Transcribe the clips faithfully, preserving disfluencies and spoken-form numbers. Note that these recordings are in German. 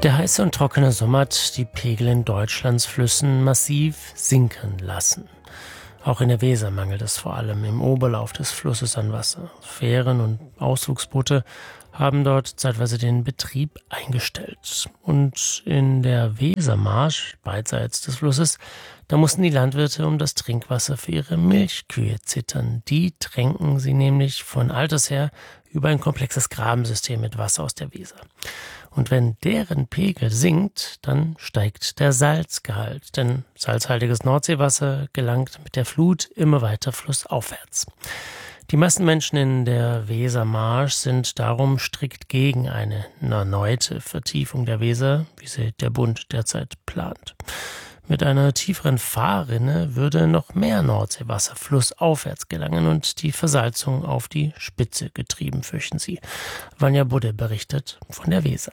Der heiße und trockene Sommer hat die Pegel in Deutschlands Flüssen massiv sinken lassen. Auch in der Weser mangelt es vor allem im Oberlauf des Flusses an Wasser. Fähren und Ausflugsboote haben dort zeitweise den Betrieb eingestellt. Und in der Wesermarsch, beidseits des Flusses, da mussten die Landwirte um das Trinkwasser für ihre Milchkühe zittern. Die tränken sie nämlich von alters her über ein komplexes Grabensystem mit Wasser aus der Weser. Und wenn deren Pegel sinkt, dann steigt der Salzgehalt, denn salzhaltiges Nordseewasser gelangt mit der Flut immer weiter flussaufwärts. Die meisten Menschen in der Wesermarsch sind darum strikt gegen eine erneute Vertiefung der Weser, wie sie der Bund derzeit plant. Mit einer tieferen Fahrrinne würde noch mehr Nordseewasser flussaufwärts gelangen und die Versalzung auf die Spitze getrieben, fürchten sie. Vanja Budde berichtet von der Weser.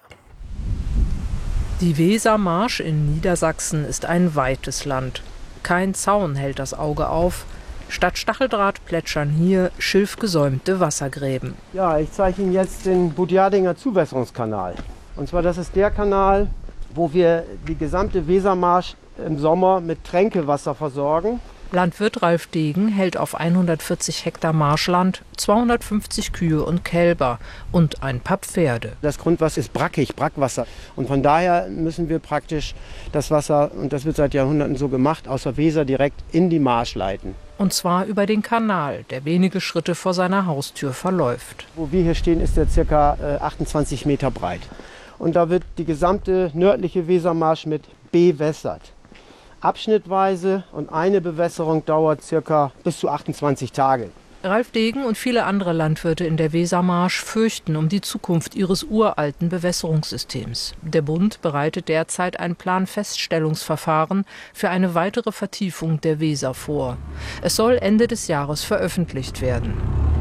Die Wesermarsch in Niedersachsen ist ein weites Land. Kein Zaun hält das Auge auf. Statt Stacheldraht plätschern hier schilfgesäumte Wassergräben. Ja, ich zeige Ihnen jetzt den Budjardinger Zuwässerungskanal. Und zwar, das ist der Kanal, wo wir die gesamte Wesermarsch im Sommer mit Tränkewasser versorgen. Landwirt Ralf Degen hält auf hundertvierzig Hektar Marschland zweihundertfünfzig Kühe und Kälber und ein paar Pferde. Das Grundwasser ist brackig, Brackwasser. Und von daher müssen wir praktisch das Wasser, und das wird seit Jahrhunderten so gemacht, aus der Weser direkt in die Marsch leiten. Und zwar über den Kanal, der wenige Schritte vor seiner Haustür verläuft. Wo wir hier stehen, ist der ca. achtundzwanzig Meter breit. Und da wird die gesamte nördliche Wesermarsch mit bewässert. Abschnittweise, und eine Bewässerung dauert circa bis zu achtundzwanzig Tage. Ralf Degen und viele andere Landwirte in der Wesermarsch fürchten um die Zukunft ihres uralten Bewässerungssystems. Der Bund bereitet derzeit ein Planfeststellungsverfahren für eine weitere Vertiefung der Weser vor. Es soll Ende des Jahres veröffentlicht werden.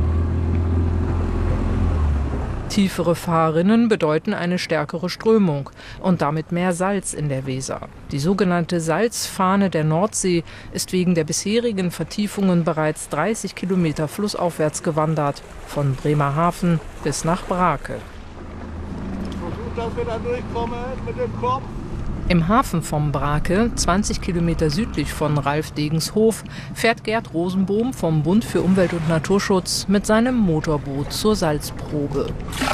Tiefere Fahrrinnen bedeuten eine stärkere Strömung und damit mehr Salz in der Weser. Die sogenannte Salzfahne der Nordsee ist wegen der bisherigen Vertiefungen bereits dreißig Kilometer flussaufwärts gewandert, von Bremerhaven bis nach Brake. Versucht, dass wir da durchkommen mit dem Kopf. Im Hafen von Brake, zwanzig Kilometer südlich von Ralf Degens Hof, fährt Gerd Rosenbohm vom Bund für Umwelt und Naturschutz mit seinem Motorboot zur Salzprobe.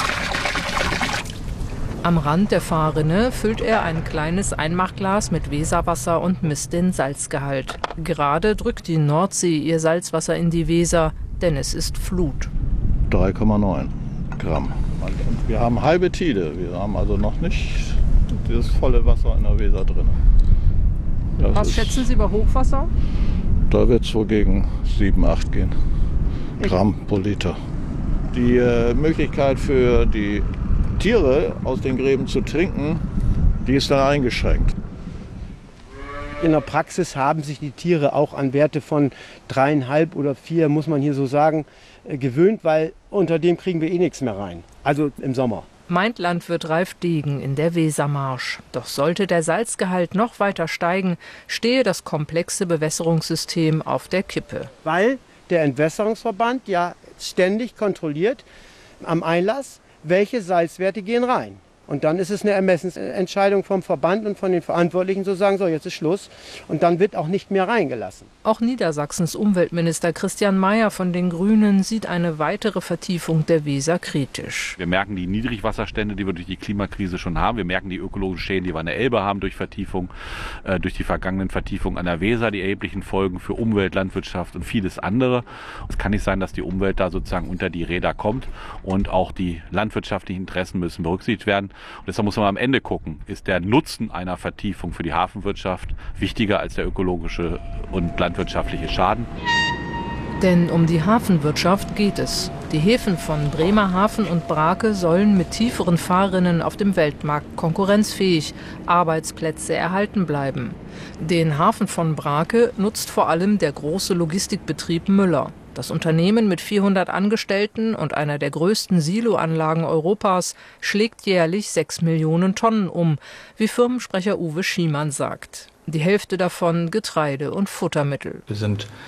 Am Rand der Fahrrinne füllt er ein kleines Einmachglas mit Weserwasser und misst den Salzgehalt. Gerade drückt die Nordsee ihr Salzwasser in die Weser, denn es ist Flut. drei Komma neun Gramm. Wir haben halbe Tide, wir haben also noch nicht dieses volle Wasser in der Weser drin. Das Was ist, schätzen Sie bei Hochwasser? Da wird es wohl gegen sieben, acht gehen. Gramm pro Liter. Die äh, Möglichkeit für die Tiere aus den Gräben zu trinken, die ist dann eingeschränkt. In der Praxis haben sich die Tiere auch an Werte von dreieinhalb oder vier, muss man hier so sagen, gewöhnt, weil unter dem kriegen wir eh nichts mehr rein. Also im Sommer. Meint Landwirt Ralf Degen in der Wesermarsch. Doch sollte der Salzgehalt noch weiter steigen, stehe das komplexe Bewässerungssystem auf der Kippe. Weil der Entwässerungsverband ja ständig kontrolliert am Einlass, welche Salzwerte gehen rein. Und dann ist es eine Ermessensentscheidung vom Verband und von den Verantwortlichen zu sagen, so, jetzt ist Schluss. Und dann wird auch nicht mehr reingelassen. Auch Niedersachsens Umweltminister Christian Mayer von den Grünen sieht eine weitere Vertiefung der Weser kritisch. Wir merken die Niedrigwasserstände, die wir durch die Klimakrise schon haben. Wir merken die ökologischen Schäden, die wir an der Elbe haben durch Vertiefung, äh, durch die vergangenen Vertiefungen an der Weser, die erheblichen Folgen für Umwelt, Landwirtschaft und vieles andere. Es kann nicht sein, dass die Umwelt da sozusagen unter die Räder kommt und auch die landwirtschaftlichen Interessen müssen berücksichtigt werden. Und deshalb muss man am Ende gucken, ist der Nutzen einer Vertiefung für die Hafenwirtschaft wichtiger als der ökologische und landwirtschaftliche Schaden? Denn um die Hafenwirtschaft geht es. Die Häfen von Bremerhaven und Brake sollen mit tieferen Fahrrinnen auf dem Weltmarkt konkurrenzfähig, Arbeitsplätze erhalten bleiben. Den Hafen von Brake nutzt vor allem der große Logistikbetrieb Müller. Das Unternehmen mit vierhundert Angestellten und einer der größten Siloanlagen Europas schlägt jährlich sechs Millionen Tonnen um, wie Firmensprecher Uwe Schiemann sagt. Die Hälfte davon Getreide und Futtermittel. Wir sind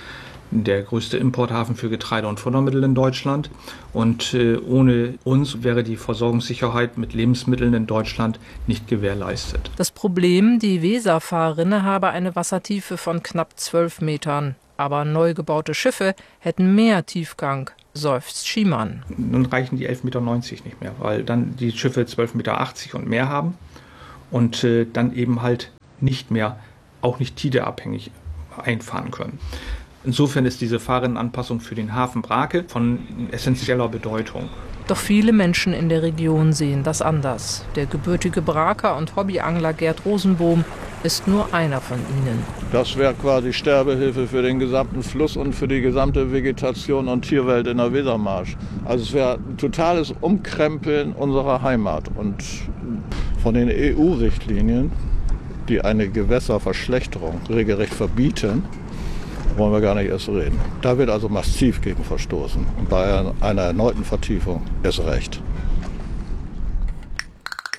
der größte Importhafen für Getreide und Futtermittel in Deutschland. Und äh, ohne uns wäre die Versorgungssicherheit mit Lebensmitteln in Deutschland nicht gewährleistet. Das Problem, die Weserfahrrinne habe eine Wassertiefe von knapp zwölf Metern. Aber neu gebaute Schiffe hätten mehr Tiefgang, seufzt Schiemann. Dann reichen die elf Meter neunzig nicht mehr, weil dann die Schiffe zwölf Meter achtzig und mehr haben und äh, dann eben halt nicht mehr, auch nicht tideabhängig einfahren können. Insofern ist diese Fahrrinnenanpassung für den Hafen Brake von essentieller Bedeutung. Doch viele Menschen in der Region sehen das anders. Der gebürtige Braker und Hobbyangler Gerd Rosenbohm ist nur einer von ihnen. Das wäre quasi Sterbehilfe für den gesamten Fluss und für die gesamte Vegetation und Tierwelt in der Wesermarsch. Also es wäre ein totales Umkrempeln unserer Heimat. Und von den E U-Richtlinien, die eine Gewässerverschlechterung regelrecht verbieten, wollen wir gar nicht erst reden. Da wird also massiv gegen verstoßen. Und bei einer erneuten Vertiefung erst recht.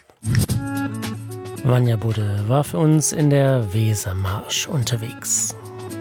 Vanja Budde war für uns in der Wesermarsch unterwegs.